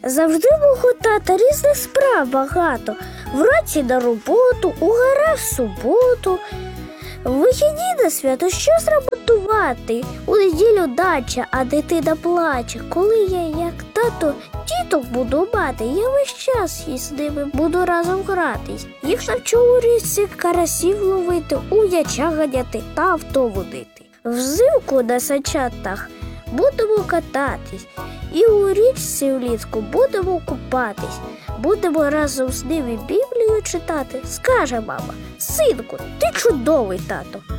Завжди мого тата різних справ багато. Вранці на роботу, у гараж в суботу. В вихідні на свято щось ремонтувати. У неділю дача, а дитина плаче. Коли я, як тато, діток буду мати, я весь час із ними буду разом гратись. Їх навчу у річці карасів ловити, у яча ганяти та авто водити. Взимку на санчатах будемо кататись, і у річці влітку будемо купатись. Будемо разом з ними Біблію читати. Скаже мама: синку, ти чудовий тато.